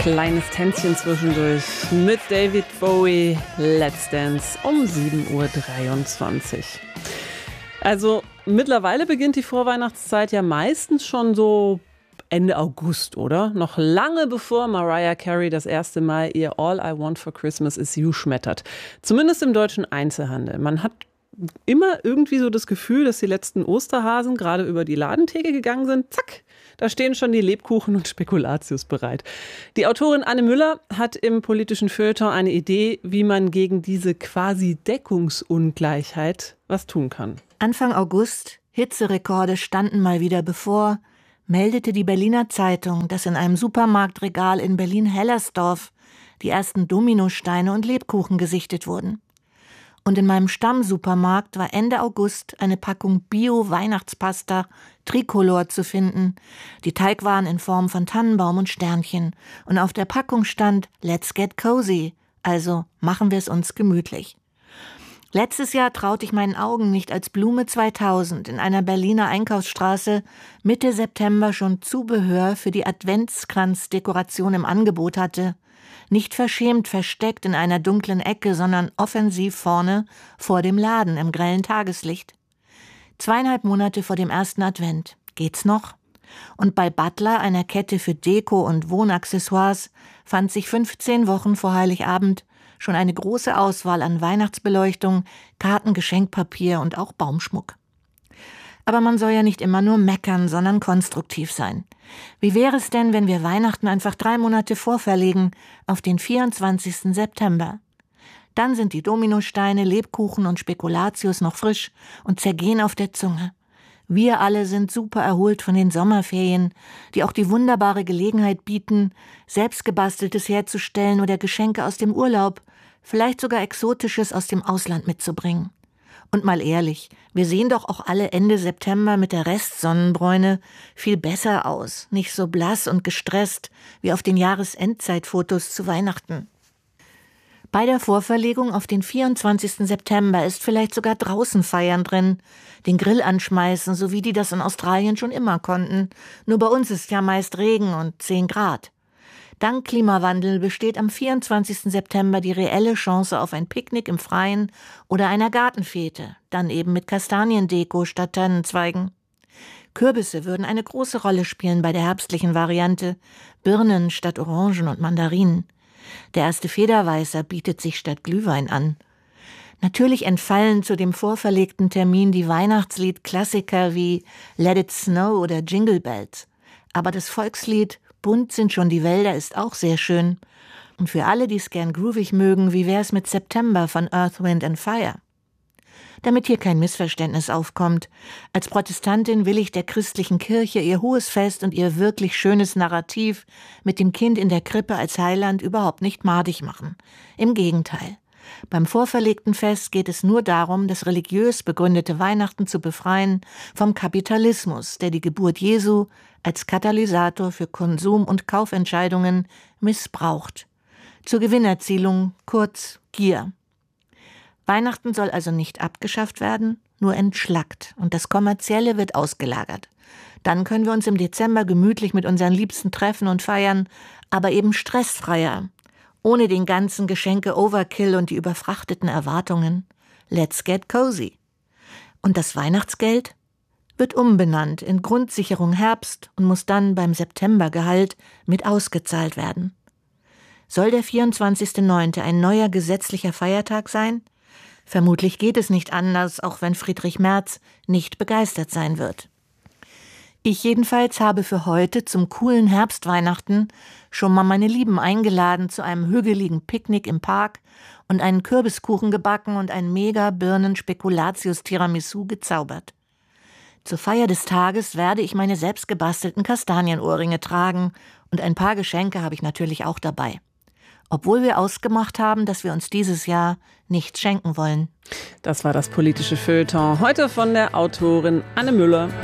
kleines Tänzchen zwischendurch mit David Bowie, Let's Dance um 7:23 Uhr. Also mittlerweile beginnt die Vorweihnachtszeit ja meistens schon so Ende August, oder? Noch lange bevor Mariah Carey das erste Mal ihr All I Want for Christmas is You schmettert. Zumindest im deutschen Einzelhandel. Man hat immer irgendwie so das Gefühl, dass die letzten Osterhasen gerade über die Ladentheke gegangen sind. Zack, da stehen schon die Lebkuchen und Spekulatius bereit. Die Autorin Anne Müller hat im politischen Feuilleton eine Idee, wie man gegen diese quasi Deckungsungleichheit was tun kann. Anfang August, Hitzerekorde standen mal wieder bevor, meldete die Berliner Zeitung, dass in einem Supermarktregal in Berlin-Hellersdorf die ersten Dominosteine und Lebkuchen gesichtet wurden. Und in meinem Stammsupermarkt war Ende August eine Packung Bio-Weihnachtspasta Tricolor zu finden. Die Teigwaren in Form von Tannenbaum und Sternchen. Und auf der Packung stand Let's get cozy, also machen wir es uns gemütlich. Letztes Jahr traute ich meinen Augen nicht, als Blume 2000 in einer Berliner Einkaufsstraße Mitte September schon Zubehör für die Adventskranzdekoration im Angebot hatte. Nicht verschämt versteckt in einer dunklen Ecke, sondern offensiv vorne vor dem Laden im grellen Tageslicht. 2,5 Monate vor dem ersten Advent. Geht's noch? Und bei Butler, einer Kette für Deko- und Wohnaccessoires, fand sich 15 Wochen vor Heiligabend schon eine große Auswahl an Weihnachtsbeleuchtung, Karten, Geschenkpapier und auch Baumschmuck. Aber man soll ja nicht immer nur meckern, sondern konstruktiv sein. Wie wäre es denn, wenn wir Weihnachten einfach 3 Monate vorverlegen auf den 24. September? Dann sind die Dominosteine, Lebkuchen und Spekulatius noch frisch und zergehen auf der Zunge. Wir alle sind super erholt von den Sommerferien, die auch die wunderbare Gelegenheit bieten, Selbstgebasteltes herzustellen oder Geschenke aus dem Urlaub, vielleicht sogar Exotisches aus dem Ausland mitzubringen. Und mal ehrlich, wir sehen doch auch alle Ende September mit der Restsonnenbräune viel besser aus, nicht so blass und gestresst wie auf den Jahresendzeitfotos zu Weihnachten. Bei der Vorverlegung auf den 24. September ist vielleicht sogar draußen feiern drin, den Grill anschmeißen, so wie die das in Australien schon immer konnten. Nur bei uns ist ja meist Regen und 10 Grad. Dank Klimawandel besteht am 24. September die reelle Chance auf ein Picknick im Freien oder einer Gartenfete, dann eben mit Kastaniendeko statt Tannenzweigen. Kürbisse würden eine große Rolle spielen bei der herbstlichen Variante, Birnen statt Orangen und Mandarinen. Der erste Federweißer bietet sich statt Glühwein an. Natürlich entfallen zu dem vorverlegten Termin die Weihnachtslied-Klassiker wie Let It Snow oder Jingle Bells. Aber das Volkslied Bunt sind schon die Wälder ist auch sehr schön. Und für alle, die es gern groovig mögen, wie wär's mit September von Earth, Wind and Fire? Damit hier kein Missverständnis aufkommt, als Protestantin will ich der christlichen Kirche ihr hohes Fest und ihr wirklich schönes Narrativ mit dem Kind in der Krippe als Heiland überhaupt nicht madig machen. Im Gegenteil. Beim vorverlegten Fest geht es nur darum, das religiös begründete Weihnachten zu befreien vom Kapitalismus, der die Geburt Jesu als Katalysator für Konsum- und Kaufentscheidungen missbraucht. Zur Gewinnerzielung, kurz Gier. Weihnachten soll also nicht abgeschafft werden, nur entschlackt und das Kommerzielle wird ausgelagert. Dann können wir uns im Dezember gemütlich mit unseren Liebsten treffen und feiern, aber eben stressfreier, ohne den ganzen Geschenke-Overkill und die überfrachteten Erwartungen. Let's get cozy. Und das Weihnachtsgeld wird umbenannt in Grundsicherung Herbst und muss dann beim Septembergehalt mit ausgezahlt werden. Soll der 24.09. ein neuer gesetzlicher Feiertag sein? Vermutlich geht es nicht anders, auch wenn Friedrich Merz nicht begeistert sein wird. Ich jedenfalls habe für heute zum coolen Herbstweihnachten schon mal meine Lieben eingeladen zu einem hügeligen Picknick im Park und einen Kürbiskuchen gebacken und ein Mega-Birnen-Spekulatius-Tiramisu gezaubert. Zur Feier des Tages werde ich meine selbstgebastelten Kastanienohrringe tragen und ein paar Geschenke habe ich natürlich auch dabei. Obwohl wir ausgemacht haben, dass wir uns dieses Jahr nichts schenken wollen. Das war das politische Feuilleton. Heute von der Autorin Anne Müller.